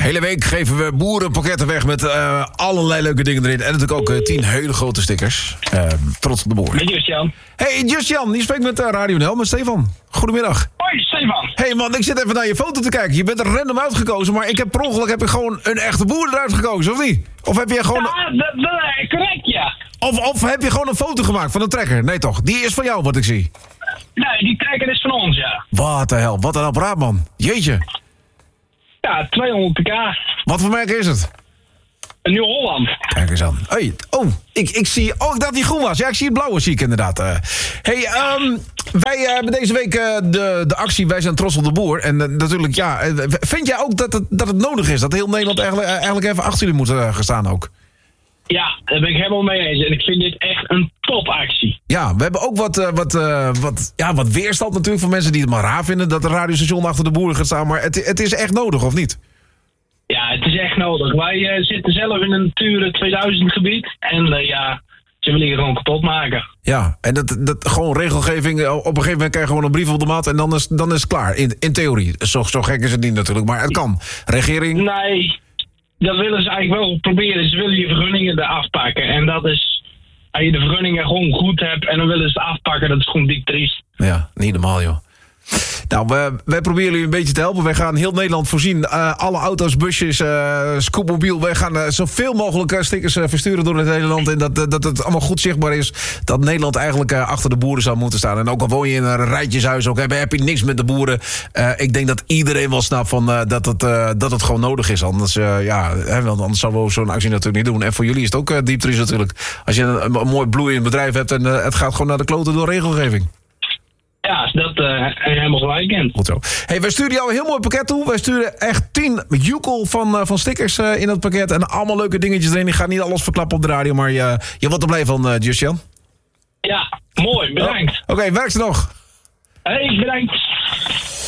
Hele week geven we boerenpakketten weg met allerlei leuke dingen erin. En natuurlijk ook 10 hele grote stickers. Trots op de boer. Met Justjan. Hey Justjan, die spreekt met Radio NL, met Stefan. Goedemiddag. Hoi, Stefan. Hey man, ik zit even naar je foto te kijken. Je bent er random uitgekozen, maar ik heb per ongeluk gewoon een echte boer eruit gekozen, of niet? Of heb je gewoon... Ja, dat correct, ja. Of heb je gewoon een foto gemaakt van een trekker? Nee toch, die is van jou wat ik zie. Nee, die trekker is van ons, ja. Wat de hel, wat een apparaat man. Jeetje. Ja, 200 pk. Wat voor merk is het? Een Nieuw-Holland. Kijk eens aan. Hey, ik zie... Oh, dat die groen was. Ja, ik zie het blauwe, zie ik inderdaad. Wij hebben deze week de actie Wij zijn trots op de boer. En natuurlijk, ja... vind jij ook dat het nodig is? Dat heel Nederland eigenlijk even achter jullie moet gaan staan ook? Ja, daar ben ik helemaal mee eens. En ik vind dit echt een topactie. Ja, we hebben ook wat weerstand natuurlijk van mensen die het maar raar vinden... dat de radiostation achter de boeren gaat staan. Maar het is echt nodig, of niet? Ja, het is echt nodig. Wij zitten zelf in een Natura 2000 gebied. En ze willen hier gewoon kapot maken. Ja, en dat gewoon regelgeving... Op een gegeven moment krijg je gewoon een brief op de mat... en dan is het klaar, in theorie. Zo gek is het niet natuurlijk, maar het kan. Regering... Nee, dat willen ze eigenlijk wel proberen. Ze willen je vergunningen eraf pakken. En dat is... Als je de vergunningen gewoon goed hebt... en dan willen ze het afpakken, dat is gewoon diep triest. Ja, niet normaal, joh. Nou, wij proberen jullie een beetje te helpen. Wij gaan heel Nederland voorzien. Alle auto's, busjes, scootmobiel. Wij gaan zoveel mogelijk stickers versturen door het hele land. En dat het allemaal goed zichtbaar is. Dat Nederland eigenlijk achter de boeren zou moeten staan. En ook al woon je in een rijtjeshuis, ook heb je niks met de boeren. Ik denk dat iedereen wel snapt van, dat het gewoon nodig is. Anders, anders zouden we zo'n actie natuurlijk niet doen. En voor jullie is het ook diep triest natuurlijk. Als je een mooi bloeiend bedrijf hebt en het gaat gewoon naar de kloten door regelgeving. Ja, dat helemaal gelijk in. Goed zo. Hey, wij sturen jou een heel mooi pakket toe. Wij sturen echt 10 joekel van stickers in dat pakket. En allemaal leuke dingetjes erin. Ik ga niet alles verklappen op de radio, maar je wordt er blij van, Justjan. Ja, mooi. Bedankt. Oké, werk ze nog. Hey, bedankt.